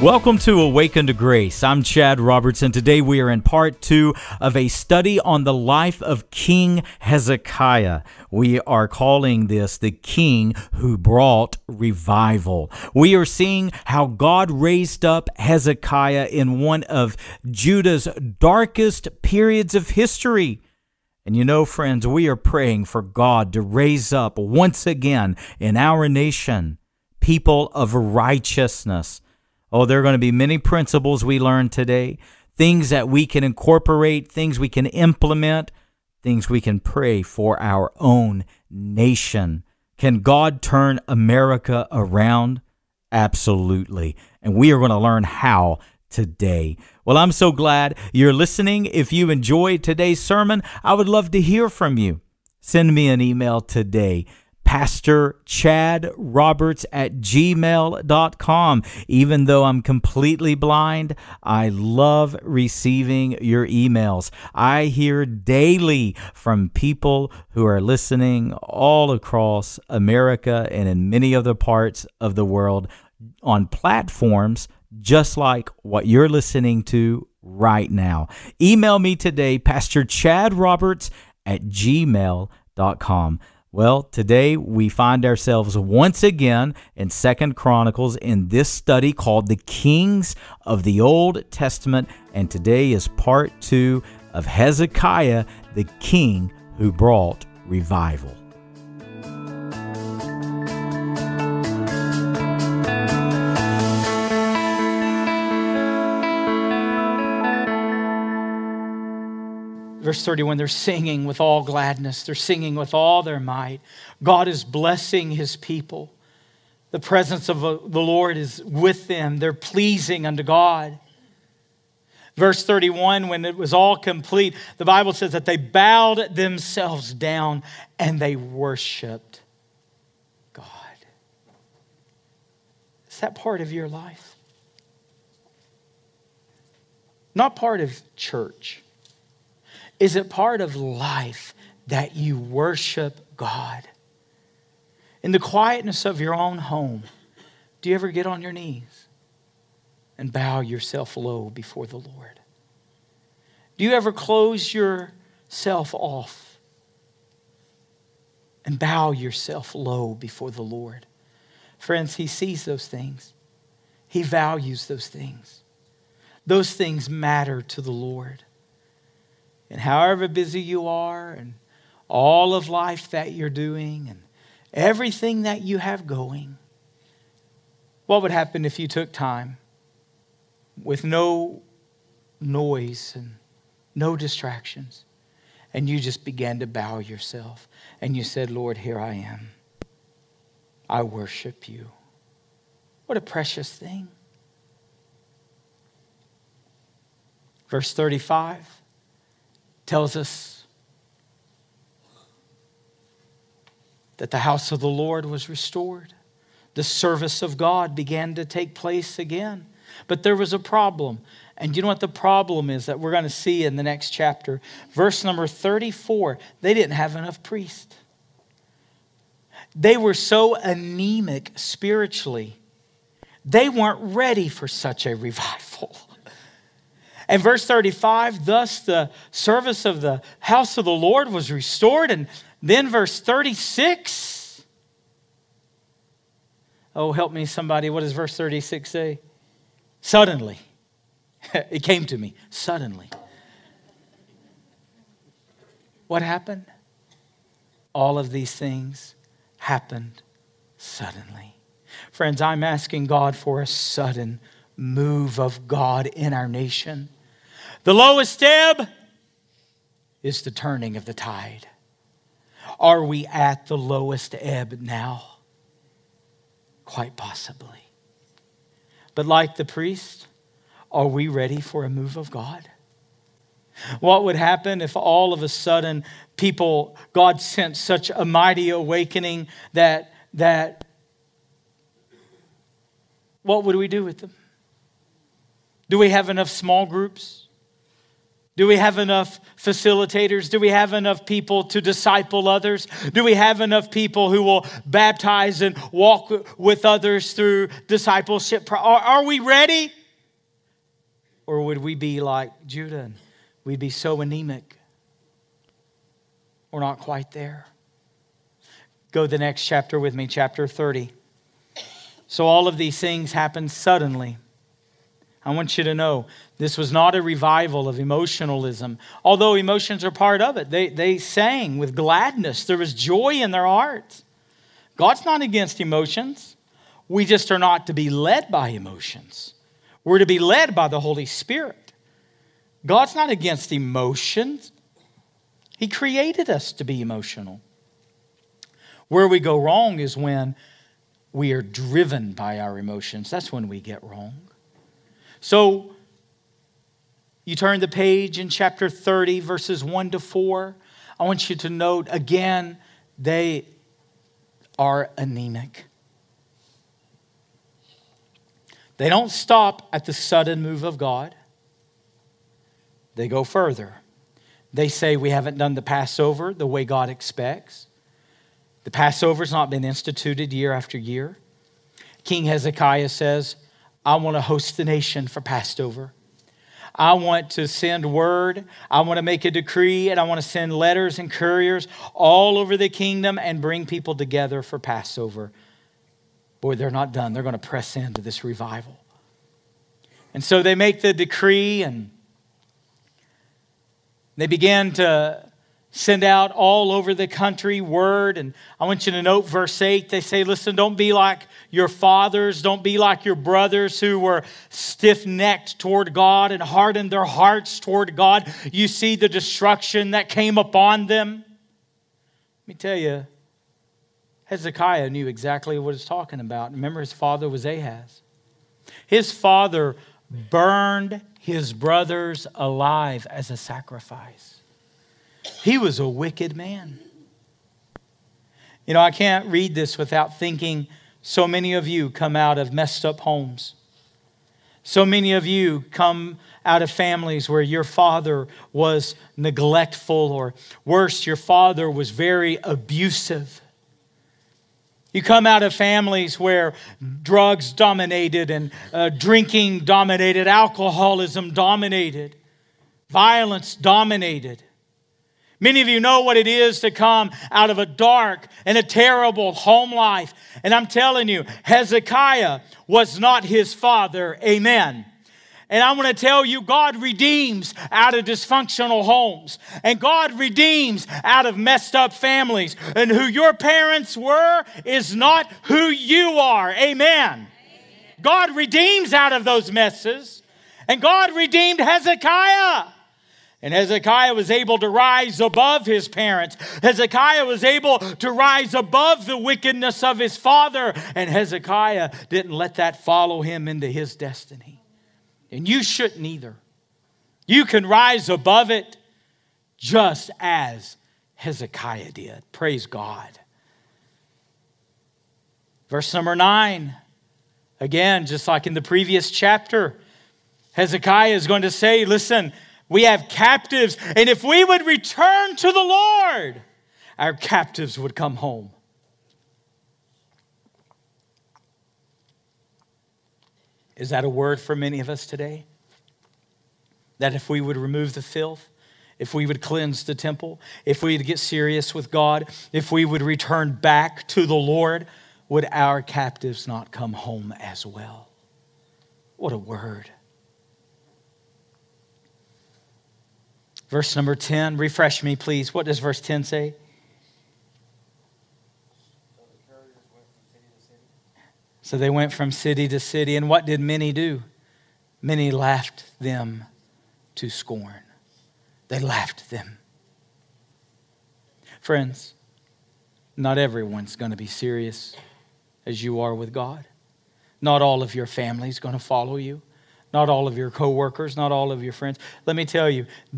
Welcome to Awaken to Grace. I'm Chad Robertson. Today we are in part 2 of a study on the life of King Hezekiah. We are calling this the king who brought revival. We are seeing how God raised up Hezekiah in one of Judah's darkest periods of history. And you know, friends, we are praying for God to raise up once again in our nation people of righteousness. Oh, there are going to be many principles we learn today, things that we can incorporate, things we can implement, things we can pray for our own nation. Can God turn America around? Absolutely. And we are going to learn how today. Well, I'm so glad you're listening. If you enjoyed today's sermon, I would love to hear from you. Send me an email today. Pastor Chad Roberts at gmail.com. Even though I'm completely blind, I love receiving your emails. I hear daily from people who are listening all across America and in many other parts of the world on platforms just like what you're listening to right now. Email me today, Pastor Chad Roberts at gmail.com. Well, today we find ourselves once again in 2 Chronicles in this study called The Kings of the Old Testament, and today is part 2 of Hezekiah, the king who brought revival. Verse 31, they're singing with all gladness. They're singing with all their might. God is blessing his people. The presence of the Lord is with them. They're pleasing unto God. Verse 31, when it was all complete, the Bible says that they bowed themselves down and they worshiped God. Is that part of your life? Not part of church. Is it part of life that you worship God? In the quietness of your own home, do you ever get on your knees and bow yourself low before the Lord? Do you ever close yourself off and bow yourself low before the Lord? Friends, he sees those things. He values those things. Those things matter to the Lord. And however busy you are and all of life that you're doing and everything that you have going, what would happen if you took time with no noise and no distractions and you just began to bow yourself and you said, Lord, here I am. I worship you. What a precious thing. Verse 35. Tells us that the house of the Lord was restored. The service of God began to take place again. But there was a problem. And you know what the problem is that we're going to see in the next chapter? Verse number 34, they didn't have enough priests. They were so anemic spiritually. They weren't ready for such a revival. And verse 35, thus the service of the house of the Lord was restored. And then verse 36. Oh, help me somebody. What does verse 36 say? Suddenly. It came to me. Suddenly. What happened? All of these things happened suddenly. Friends, I'm asking God for a sudden move of God in our nation. The lowest ebb is the turning of the tide. Are we at the lowest ebb now? Quite possibly. But like the priest, are we ready for a move of God? What would happen if all of a sudden God sent such a mighty awakening that what would we do with them? Do we have enough small groups? Do we have enough facilitators? Do we have enough people to disciple others? Do we have enough people who will baptize and walk with others through discipleship? Are we ready? Or would we be like Judah and we'd be so anemic? We're not quite there. Go to the next chapter with me, chapter 30. So all of these things happened suddenly. I want you to know this was not a revival of emotionalism, although emotions are part of it. They sang with gladness. There was joy in their hearts. God's not against emotions. We just are not to be led by emotions. We're to be led by the Holy Spirit. God's not against emotions. He created us to be emotional. Where we go wrong is when we are driven by our emotions. That's when we get wrong. So you turn the page in chapter 30, verses 1 to 4. I want you to note again, they are anemic. They don't stop at the sudden move of God. They go further. They say, we haven't done the Passover the way God expects. The Passover's not been instituted year after year. King Hezekiah says, I want to host the nation for Passover. I want to send word. I want to make a decree, and I want to send letters and couriers all over the kingdom and bring people together for Passover. Boy, they're not done. They're going to press into this revival. And so they make the decree, and they begin to send out all over the country word. And I want you to note verse 8. They say, listen, don't be like your fathers. Don't be like your brothers who were stiff-necked toward God and hardened their hearts toward God. You see the destruction that came upon them. Let me tell you, Hezekiah knew exactly what he's talking about. Remember, his father was Ahaz. His father burned his brothers alive as a sacrifice. He was a wicked man. You know, I can't read this without thinking so many of you come out of messed up homes. So many of you come out of families where your father was neglectful, or worse, your father was very abusive. You come out of families where drugs dominated and drinking dominated, alcoholism dominated, violence dominated. Many of you know what it is to come out of a dark and a terrible home life. And I'm telling you, Hezekiah was not his father. Amen. And I want to tell you, God redeems out of dysfunctional homes. And God redeems out of messed up families. And who your parents were is not who you are. Amen. God redeems out of those messes. And God redeemed Hezekiah. And Hezekiah was able to rise above his parents. Hezekiah was able to rise above the wickedness of his father. And Hezekiah didn't let that follow him into his destiny. And you shouldn't either. You can rise above it just as Hezekiah did. Praise God. Verse number 9. Again, just like in the previous chapter, Hezekiah is going to say, listen, we have captives, and if we would return to the Lord, our captives would come home. Is that a word for many of us today? That if we would remove the filth, if we would cleanse the temple, if we would get serious with God, if we would return back to the Lord, would our captives not come home as well? What a word. Verse number 10, refresh me, please. What does verse 10 say? So they went from city to city. And what did many do? Many laughed them to scorn. They laughed them. Friends, not everyone's going to be serious as you are with God. Not all of your family is going to follow you. Not all of your coworkers, not all of your friends. Let me tell you,